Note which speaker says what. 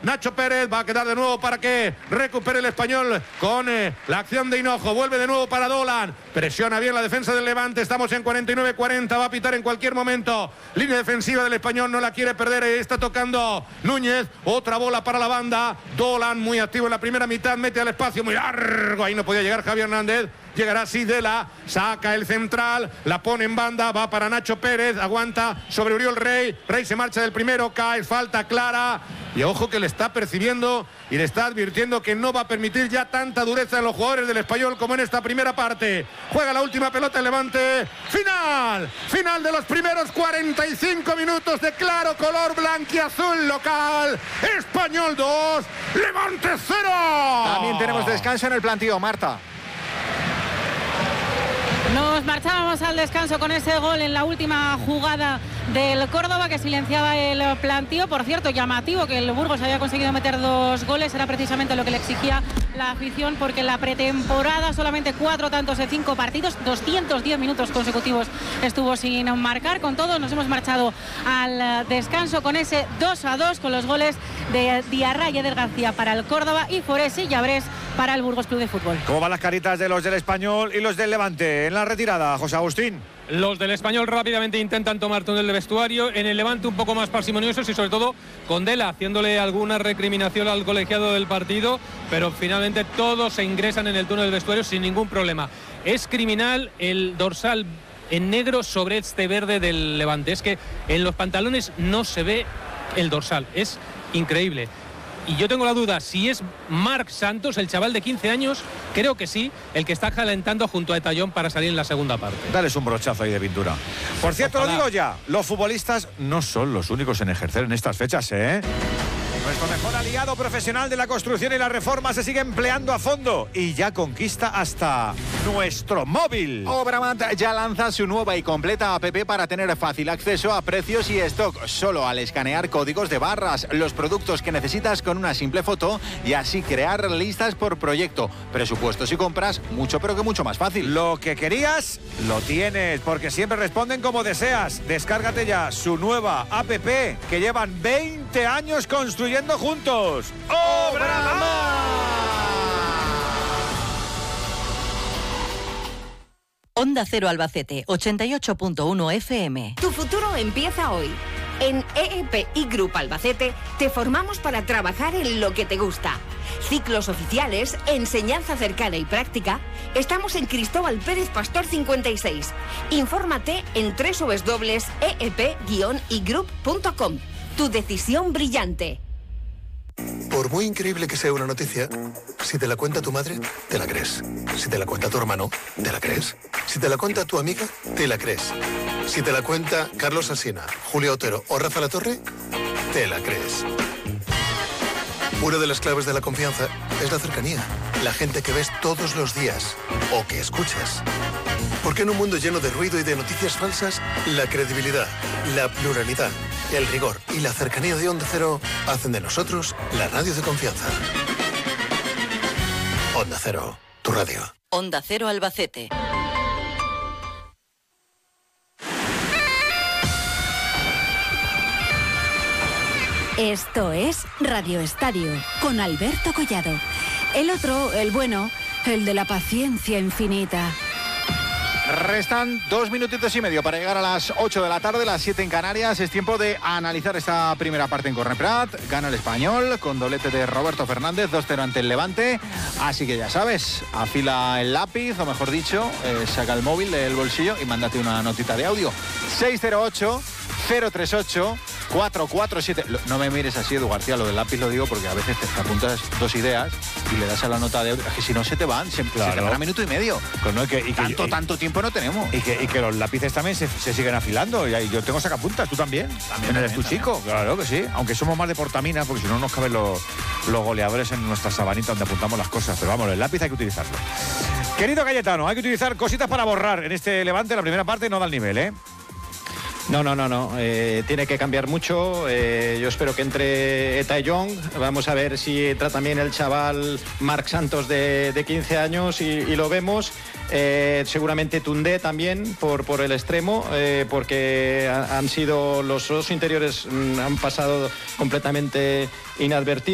Speaker 1: Nacho Pérez, va a quedar de nuevo para que recupere el Español con la acción de Hinojo. Vuelve de nuevo para Dolan. Presiona bien la defensa del Levante. Estamos en 49-40. Va a pitar en cualquier momento. Línea defensiva del Español, no la quiere perder. Está tocando Núñez. Otra bola para la banda. Dolan muy activo en la primera mitad. Mete al espacio muy largo. Ahí no podía llegar Javi Hernández. Llegará Sidela, saca el central, la pone en banda, va para Nacho Pérez, aguanta sobre Uriol Rey. Rey se marcha del primero, cae, falta clara. Y ojo que le está percibiendo y le está advirtiendo que no va a permitir ya tanta dureza en los jugadores del Español como en esta primera parte. Juega la última pelota el Levante. Final de los primeros 45 minutos de claro color blanquiazul local. Español 2, Levante 0.
Speaker 2: También tenemos descanso en el plantío, Marta.
Speaker 3: Nos marchábamos al descanso con ese gol en la última jugada del Córdoba que silenciaba el plantío. Por cierto, llamativo que el Burgos había conseguido meter 2 goles. Era precisamente lo que le exigía la afición, porque en la pretemporada solamente 4 tantos en 5 partidos, 210 minutos consecutivos estuvo sin marcar. Con todo, nos hemos marchado al descanso con ese 2-2, con los goles de Diarra y Eder García para el Córdoba y Forés y Llabrés para el Burgos Club de Fútbol.
Speaker 2: ¿Cómo van las caritas de los del Español y los del Levante en la retirada, José Agustín?
Speaker 4: Los del Español rápidamente intentan tomar túnel de vestuario. En el Levante un poco más parsimoniosos y sobre todo con Dela haciéndole alguna recriminación al colegiado del partido, pero finalmente todos se ingresan en el túnel de vestuario sin ningún problema. Es criminal el dorsal en negro sobre este verde del Levante. Es que en los pantalones no se ve el dorsal. Es increíble. Y yo tengo la duda, si es Marc Santos, el chaval de 15 años, creo que sí, el que está calentando junto a Etayón para salir en la segunda parte.
Speaker 2: Dales un brochazo ahí de pintura. Por cierto,
Speaker 4: Ojalá.
Speaker 2: Lo digo ya, los futbolistas no son los únicos en ejercer en estas fechas, ¿eh? Nuestro mejor aliado profesional de la construcción y la reforma se sigue empleando a fondo y ya conquista hasta nuestro móvil.
Speaker 5: Obramat ya lanza su nueva y completa app para tener fácil acceso a precios y stock, solo al escanear códigos de barras, los productos que necesitas con una simple foto y así crear listas por proyecto, presupuestos y compras, mucho pero que mucho más fácil.
Speaker 2: Lo que querías, lo tienes, porque siempre responden como deseas. Descárgate ya su nueva app que llevan 20 años construyendo juntos. ¡Obramat!
Speaker 6: Onda Cero Albacete, 88.1 FM.
Speaker 7: Tu futuro empieza hoy. En EEPI Group Albacete te formamos para trabajar en lo que te gusta. Ciclos oficiales, enseñanza cercana y práctica. Estamos en Cristóbal Pérez Pastor 56. Infórmate en www.eep-igroup.com. Tu decisión brillante.
Speaker 8: Por muy increíble que sea una noticia, si te la cuenta tu madre, te la crees. Si te la cuenta tu hermano, te la crees. Si te la cuenta tu amiga, te la crees. Si te la cuenta Carlos Alsina, Julio Otero o Rafa Latorre, te la crees. Una de las claves de la confianza es la cercanía. La gente que ves todos los días o que escuchas. Porque en un mundo lleno de ruido y de noticias falsas, la credibilidad, la pluralidad, el rigor y la cercanía de Onda Cero hacen de nosotros la radio de confianza. Onda Cero, tu radio.
Speaker 6: Onda Cero Albacete.
Speaker 9: Esto es Radio Estadio, con Alberto Collado. El otro, el bueno, el de la paciencia infinita.
Speaker 5: Restan 2 minutitos y medio para llegar a las 8 de la tarde, las 7 en Canarias. Es tiempo de analizar esta primera parte en Corneprat. Gana el Español con doblete de Roberto Fernández, 2-0 ante el Levante. Así que ya sabes, afila el lápiz, o mejor dicho, saca el móvil del bolsillo y mándate una notita de audio. 608-038-447. No me mires así, Edu García, lo del lápiz lo digo porque a veces te apuntas 2 ideas y le das a la nota de audio. Es que si no se te van, se te van a minuto y medio.
Speaker 2: Pues no,
Speaker 5: tanto tiempo no tenemos.
Speaker 2: Y que los lápices también se siguen afilando. Y yo tengo sacapuntas, tú también. También eres tu chico. Claro que sí. Aunque somos más de portamina, porque si no nos caben los goleadores en nuestra sabanita donde apuntamos las cosas. Pero vamos, el lápiz hay que utilizarlo. Querido Cayetano, hay que utilizar cositas para borrar en este Levante. La primera parte no da el nivel, ¿eh?
Speaker 10: No. Tiene que cambiar mucho. Yo espero que entre Etayón. Vamos a ver si entra también el chaval Marc Santos de 15 años y lo vemos. Seguramente Tundé también por el extremo, porque han sido los dos interiores, han pasado completamente inadvertidos.